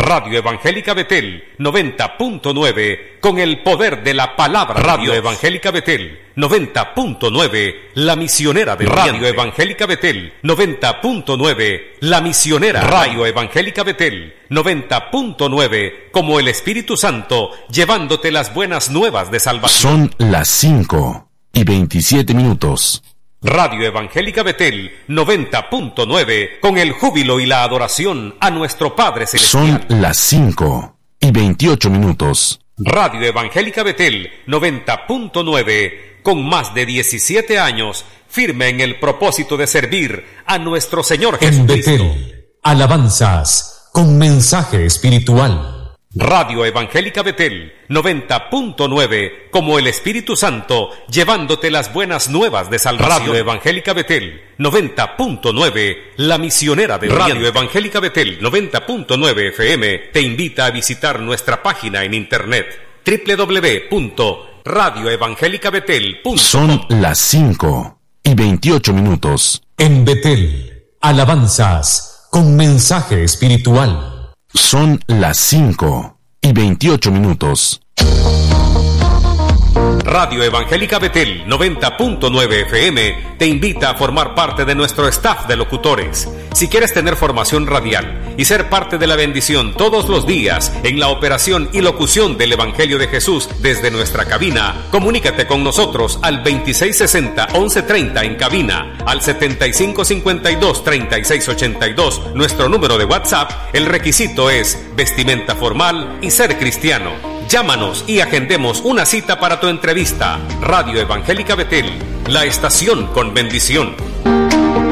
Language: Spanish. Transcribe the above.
Radio Evangélica Betel 90.9, con el poder de la palabra. Radio Evangélica Betel 90.9, la misionera de Radio Evangélica Betel 90.9, la misionera. Radio Evangélica Betel 90.9, como el Espíritu Santo, llevándote las buenas nuevas de salvación. Son las 5:27. Radio Evangélica Betel 90.9, con el júbilo y la adoración a nuestro Padre Celestial. Son las 5:28. Radio Evangélica Betel 90.9, con más de 17 años, firme en el propósito de servir a nuestro Señor Jesucristo. En Betel, alabanzas con mensaje espiritual. Radio Evangélica Betel 90.9, como el Espíritu Santo, llevándote las buenas nuevas de salvación. Radio Evangélica Betel 90.9, la misionera de Radio Evangélica Betel 90.9 FM te invita a visitar nuestra página en internet www.radioevangelicabetel.com. Son las 5:28. En Betel, alabanzas con mensaje espiritual. Son las 5:28. Radio Evangélica Betel 90.9 FM te invita a formar parte de nuestro staff de locutores. Si quieres tener formación radial y ser parte de la bendición todos los días en la operación y locución del Evangelio de Jesús desde nuestra cabina, comunícate con nosotros al 2660-1130 en cabina, al 7552-3682, nuestro número de WhatsApp. El requisito es vestimenta formal y ser cristiano. Llámanos y agendemos una cita para tu entrevista. Radio Evangélica Betel, la estación con bendición.